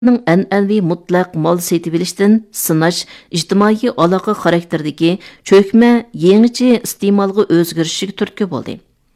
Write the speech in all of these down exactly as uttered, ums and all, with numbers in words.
an'anaviy mutlaq mol setib olishdan sinash ijtimoiy aloqa xarakteridagi cho'kma yangicha iste'molga o'zgarishiga turtki bo'ldi.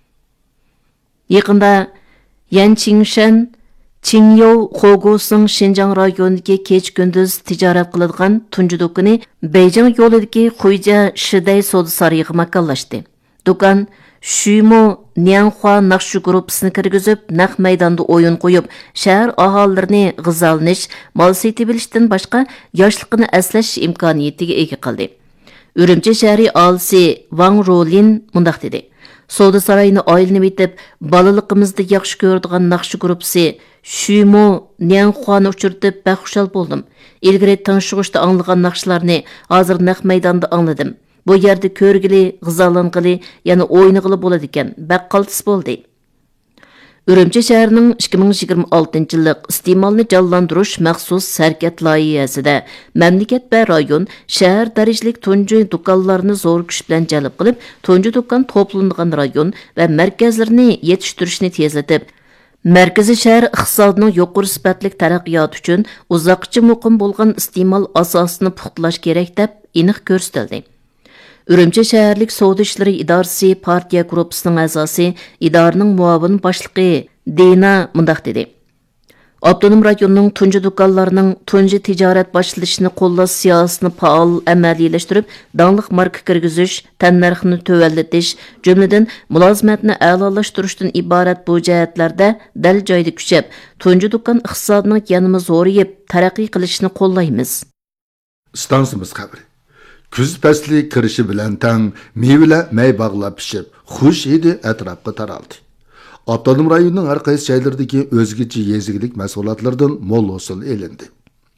Yaqinda Yan Qingshan, Qingyou Xogosing Xinjiang rayonidagi kech-kunduz tijorat qiladigan tunji do'koni Beijing yo'lidagi Xuija Shiday savdo sarayiga makonlashdi. Do'kon Shumo Nianhua naqshi gruppasini kirgizib, naq maydonda o'yin qo'yib, shahar aholilarini g'izalanish, mol setib olishdan boshqa yoshligini aslash imkoniyatiga ega qildi. Urumchi shahri alisi Wang Rolin mundaq dedi: Savdo sarayini aylanib etib, bolaligimizda yaxshi ko'radigan naqshi gruppasi Shumo Nianhuani uchirtib baxushal bo'ldim. Ilgari tanishishda anglagan naqshlarni hozir naq maydonda angladim. Bu yerda ko'rgili, g'izallanqili, yana o'ynag'ili bo'ladi ekan. Baqqaltis bo'ldi. Urumchi shahrining ikki ming yigirma oltinchi yillik iste'molni jonlantirish maxsus harakat loyihasida mamlakat va rayon shahar darajalik tunji do'konlarni zo'r kuch bilan jalb qilib, tunji do'kon to'planadigan rayon va markazlarni yetishtirishni tezlatib, markaziy shahar iqtisodining yuqori sifatli taraqqiyoti uchun uzoqcha muqim bo'lgan iste'mol asosini puxtalash kerak deb aniq ko'rsatildi. Urumchi shaharlik savdo ishlari idorasi partiya gruppasining a'zosi, idoraning muavin boshlig'i Dina mundaq dedi: Avtonom rayonning tunji do'konlarining tunji tijorat boshlashini qo'llash siyosatini faol amaliyleştirib, dangliq marka kirgizish, tannarxini tövallatish, jumladan mulozimatni a'lolashtirishdan iborat bu jihatlarda dal joyda kuchab, tunji do'kon iqtisodining yanama zo'rayib, taraqqiy qilishini qo'llaymiz. Stansimiz xabari. Kuz fasli kirishi bilan tang meyvelar may bog'lab pishib, xush hidi atrofga taraldi. Avtonom rayonning har qaysi joylaridagi o'zgacha yezigilik mahsulotlardan mo'l hosil elindi.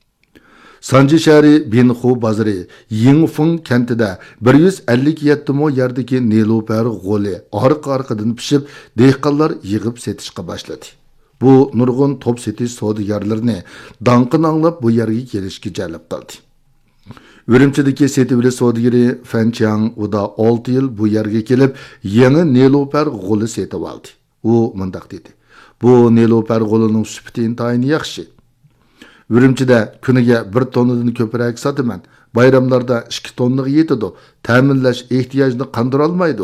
Sanji shahri Binxu bozori Yingfeng kentida bir yuz ellik yetti mo yerdagi Nilufar g'oli orqa-orqadan pishib, dehqonlar yig'ib setishga boshladi. Bu nurg'un top setish savdogarlarini danqin anglab bu yerga kelishga jalb qildi. Urumchidagi setibli savdogari Fan Chiang uda olti yil bu yerga kelib, yangi Nilufar g'oli setib oldi. U mundaq dedi: Bu Nilufar g'olining sifati intayin yaxshi. Urumchida kuniga bir tonnadan ko'proq sotaman. Bayramlarda ikki tonnaga yetadi. Ta'minlash ehtiyojini qondira olmaydi.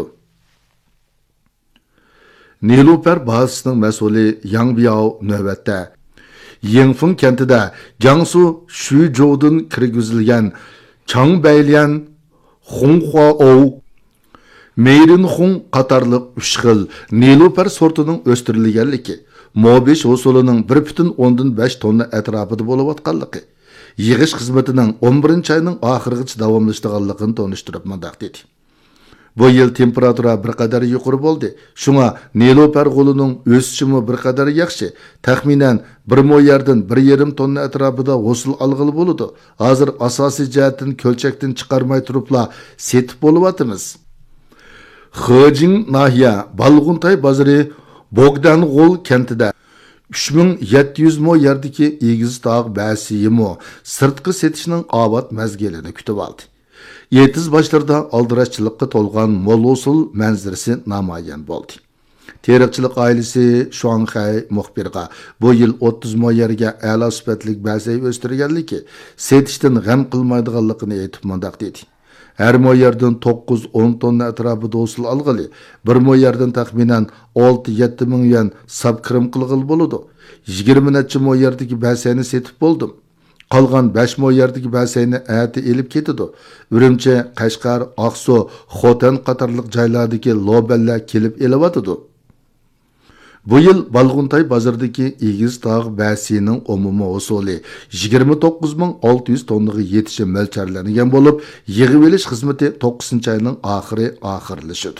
Nilufar bahasining mas'uli Yang Biao navbatda Yingfeng kentida Jiangsu Shuzhoudan kirgizilgan Changbaylian, Honghua-ou, Meyrinhong qatarlıq üç xil Nilufar sortining o'stirilganligi, mobish hosulining bir butun o'ndan besh tonna atrofida bo'lib atganligi, yig'ish xizmatining o'n birinchi oyning oxirigacha davomlashganligini tanishtirib mundaq dedi. Bu yil temperatura bir qadar yuqori bo'ldi. Shunga Nilufar g'olining o'sishimi bir qadar yaxshi. Taxminan bir mo yerdan bir yarim tonna atrofida hosil olg'ili bo'ladi. Hozir asosiy jihatdan ko'lchakdan chiqarmay turibla setib bo'lyapmiz. Xojing nahiya Balg'untay bozori Bogdang'ol kentida uch ming yetti yuz mo yerdagi egiz tog' basiyimi sirtqi setishning obod mazgilini kutib oldi. Yetiz başlarda aldırashchilikqa to'lgan mo'l hosil manzarasi namoyon bo'ldi. Teriqchilik oilasi Shuanxay muxbirga bu yil o'ttiz mo yerga a'lo sifatli basay o'stirganligi, setishdan g'am qilmaydiganligini aytib mundaq dedi. Her mo yerdan to'qqiz o'n tonna atrofida hosil olg'ili, bir mo yerdan taxminan olti yetti ming yuan sab kirim qilg'il bo'ladi. yigirma necha mo yerdagi basayni setib bo'ldim. Qolgan besh mo yerdagi basayni ati elib ketadi. Urumchi, Qashqar, Aqsu, Xotan qatorliq joylardagi loballar kelib elayotadi. Bu yil Balg'untay bozoridagi egiz tog' basining umumiy hosili yigirma to'qqiz ming olti yuz tonnaga yetishi mo'ljallangan bo'lib, yig'ib olish xizmati to'qqizinchi oyning oxiri oxirlashadi.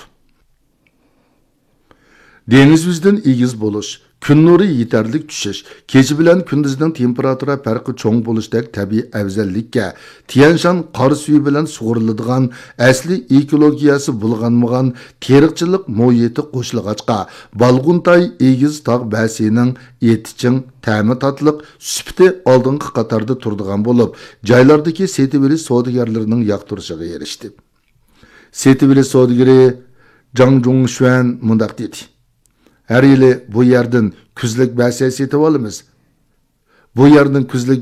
Deniz yuzidan egiz bo'lish, kun nuri yetarlik tushish, kecha bilan kunduzning temperatura farqi cho'ng bo'lishdek tabiiy afzallikka, Tianshan qor suvi bilan sug'uriladigan asli ekologiyasi bo'lganmagan teriqchilik muhiti qo'shilg'achqa, Balg'untay egiz tog' basining etiching, ta'mi tatliq, sifati oldingi qatorda turadigan bo'lib, joylardagi setibili savdogarlarning yoqtirishiga erishdi. Setibili savdogari Zhang Zhongshuan mundaq dedi: Her yili bu yerden kuzlik basay setib olamiz. bu yerning kuzlik